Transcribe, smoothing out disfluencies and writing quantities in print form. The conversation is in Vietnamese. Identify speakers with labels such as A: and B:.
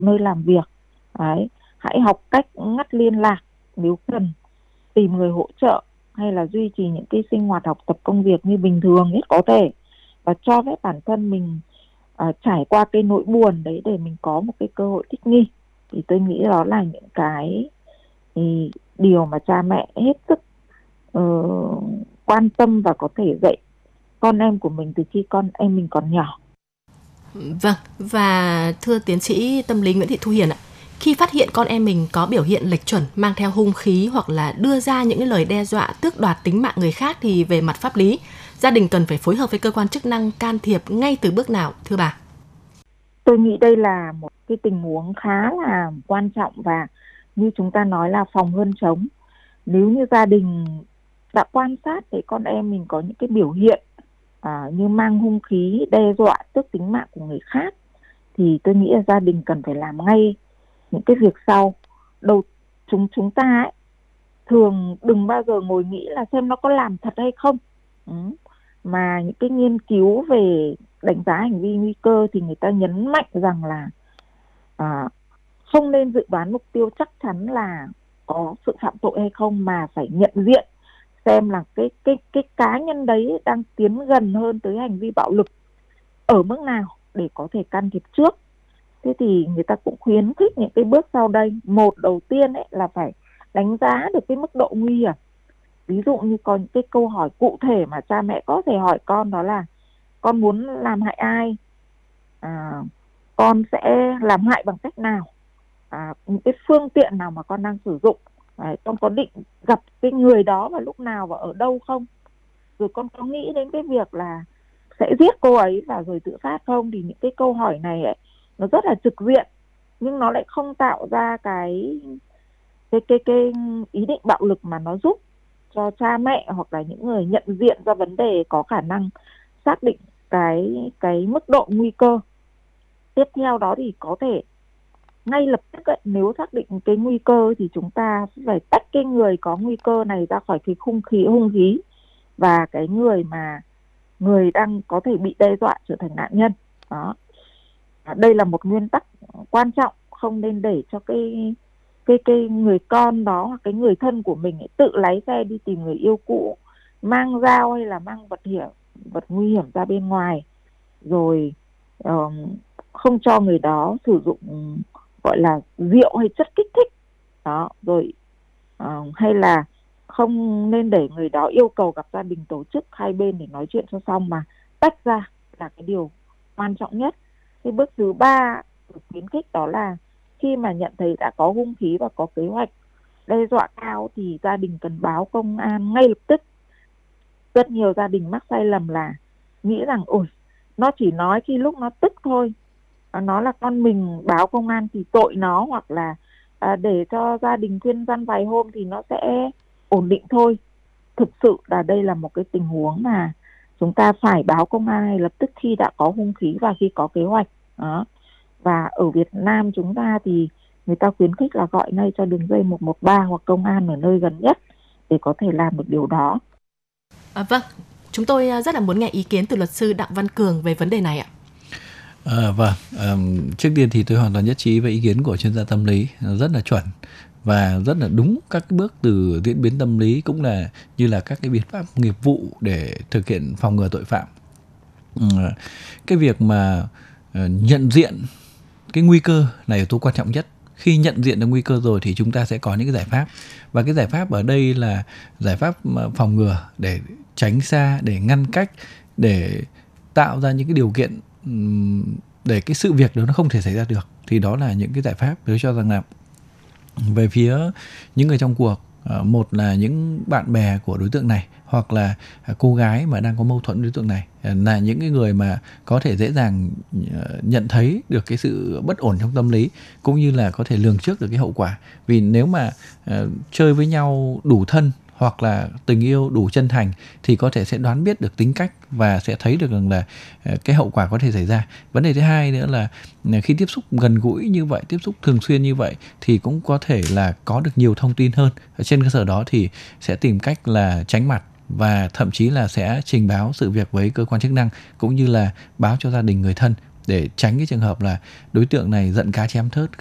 A: nơi làm việc. Đấy, hãy học cách ngắt liên lạc nếu cần, tìm người hỗ trợ hay là duy trì những cái sinh hoạt học tập công việc như bình thường nhất có thể, và cho phép bản thân mình trải qua cái nỗi buồn đấy để mình có một cái cơ hội thích nghi. Thì tôi nghĩ đó là những cái điều mà cha mẹ hết sức quan tâm và có thể dạy con em của mình từ khi con em mình còn nhỏ.
B: Vâng, và thưa tiến sĩ tâm lý Nguyễn Thị Thu Hiền ạ, khi phát hiện con em mình có biểu hiện lệch chuẩn, mang theo hung khí hoặc là đưa ra những cái lời đe dọa tước đoạt tính mạng người khác thì về mặt pháp lý, gia đình cần phải phối hợp với cơ quan chức năng can thiệp ngay từ bước nào, thưa bà?
A: Tôi nghĩ đây là một cái tình huống khá là quan trọng, và như chúng ta nói là phòng hơn chống. Nếu như gia đình đã quan sát thấy con em mình có những cái biểu hiện như mang hung khí, đe dọa, tước tính mạng của người khác, thì tôi nghĩ là gia đình cần phải làm ngay những cái việc sau. Đầu chúng ta ấy, thường đừng bao giờ ngồi nghĩ là xem nó có làm thật hay không. Mà những cái nghiên cứu về đánh giá hành vi nguy cơ thì người ta nhấn mạnh rằng là không nên dự đoán mục tiêu chắc chắn là có sự phạm tội hay không, mà phải nhận diện xem là cái cá nhân đấy đang tiến gần hơn tới hành vi bạo lực ở mức nào để có thể can thiệp trước. Thế thì người ta cũng khuyến khích những cái bước sau đây. Một, đầu tiên ấy là phải đánh giá được cái mức độ nguy hiểm. Ví dụ như có những cái câu hỏi cụ thể mà cha mẹ có thể hỏi con, đó là con muốn làm hại ai, con sẽ làm hại bằng cách nào, những cái phương tiện nào mà con đang sử dụng, con có định gặp cái người đó vào lúc nào và ở đâu không, rồi con có nghĩ đến cái việc là sẽ giết cô ấy và rồi tự sát không. Thì những cái câu hỏi này ấy, nó rất là trực diện nhưng nó lại không tạo ra cái ý định bạo lực, mà nó giúp cho cha mẹ hoặc là những người nhận diện ra vấn đề có khả năng xác định cái mức độ nguy cơ. Tiếp theo đó thì có thể ngay lập tức ấy, nếu xác định cái nguy cơ thì chúng ta phải tách cái người có nguy cơ này ra khỏi cái hung khí và cái người đang có thể bị đe dọa trở thành nạn nhân. Đó, đây là một nguyên tắc quan trọng, không nên để cho cái người con đó hoặc cái người thân của mình ấy tự lái xe đi tìm người yêu cũ, mang dao hay là mang vật nguy hiểm ra bên ngoài, rồi không cho người đó sử dụng gọi là rượu hay chất kích thích đó, rồi hay là không nên để người đó yêu cầu gặp gia đình tổ chức hai bên để nói chuyện cho xong, mà tách ra là cái điều quan trọng nhất. Cái bước thứ ba khuyến khích đó là khi mà nhận thấy đã có hung khí và có kế hoạch đe dọa cao thì gia đình cần báo công an ngay lập tức. Rất nhiều gia đình mắc sai lầm là nghĩ rằng ôi nó chỉ nói khi lúc nó tức thôi, nó là con mình, báo công an thì tội nó, hoặc là để cho gia đình khuyên răn vài hôm thì nó sẽ ổn định thôi. Thực sự là đây là một cái tình huống mà chúng ta phải báo công an ngay lập tức khi đã có hung khí và khi có kế hoạch đó. Và ở Việt Nam chúng ta thì người ta khuyến khích là gọi ngay cho đường dây 113 hoặc công an ở nơi gần nhất để có thể làm được điều đó.
B: Vâng, chúng tôi rất là muốn nghe ý kiến từ luật sư Đặng Văn Cường về vấn đề này ạ.
C: Trước tiên thì tôi hoàn toàn nhất trí với ý kiến của chuyên gia tâm lý, rất là chuẩn và rất là đúng. Các cái bước từ diễn biến tâm lý cũng là như là các cái biện pháp nghiệp vụ để thực hiện phòng ngừa tội phạm. Cái việc mà nhận diện cái nguy cơ là yếu tố quan trọng nhất. Khi nhận diện được nguy cơ rồi thì chúng ta sẽ có những cái giải pháp, và cái giải pháp ở đây là giải pháp phòng ngừa để tránh xa, để ngăn cách, để tạo ra những cái điều kiện để cái sự việc đó nó không thể xảy ra được. Thì đó là những cái giải pháp tôi cho rằng là về phía những người trong cuộc, một là những bạn bè của đối tượng này hoặc là cô gái mà đang có mâu thuẫn đối tượng này là những cái người mà có thể dễ dàng nhận thấy được cái sự bất ổn trong tâm lý, cũng như là có thể lường trước được cái hậu quả. Vì nếu mà chơi với nhau đủ thân hoặc là tình yêu đủ chân thành thì có thể sẽ đoán biết được tính cách và sẽ thấy được rằng là cái hậu quả có thể xảy ra. Vấn đề thứ hai nữa là khi tiếp xúc gần gũi như vậy, tiếp xúc thường xuyên như vậy thì cũng có thể là có được nhiều thông tin hơn. Trên cơ sở đó thì sẽ tìm cách là tránh mặt và thậm chí là sẽ trình báo sự việc với cơ quan chức năng, cũng như là báo cho gia đình người thân để tránh cái trường hợp là đối tượng này giận cá chém thớt,